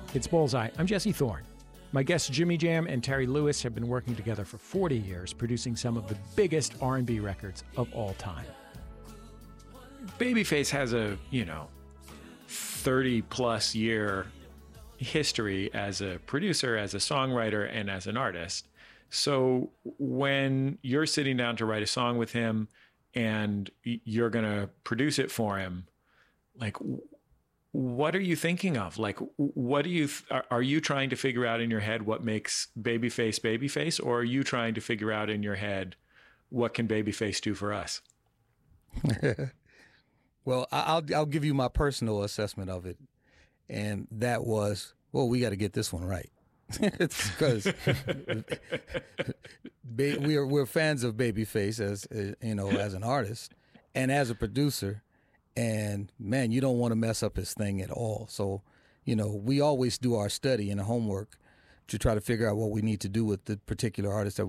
It's Bullseye. I'm Jesse Thorne. My guests Jimmy Jam and Terry Lewis have been working together for 40 years, producing some of the biggest R&B records of all time. Babyface has a, 30-plus year history as a producer, as a songwriter, and as an artist. So when you're sitting down to write a song with him and you're going to produce it for him, like, what are you thinking of? Like, what do you, are you trying to figure out in your head what makes Babyface, or are you trying to figure out in your head what can Babyface do for us? Well, I'll give you my personal assessment of it. And that was, well, we got to get this one right. Because we're fans of Babyface as as an artist and as a producer. And man, you don't want to mess up his thing at all. So, we always do our study and homework to try to figure out what we need to do with the particular artist that